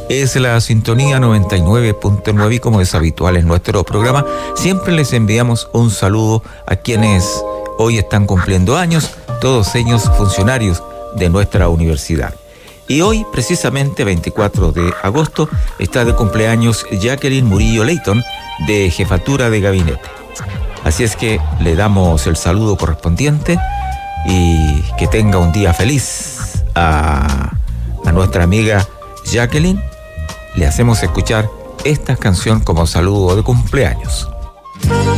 es la sintonía 99.9 y como es habitual en nuestro programa, siempre les enviamos un saludo a quienes hoy están cumpliendo años, todos ellos funcionarios de nuestra universidad. Y hoy, precisamente 24 de agosto, está de cumpleaños Jacqueline Murillo Leighton, de Jefatura de Gabinete. Así es que le damos el saludo correspondiente y que tenga un día feliz a nuestra amiga Jacqueline. Le hacemos escuchar esta canción como saludo de cumpleaños.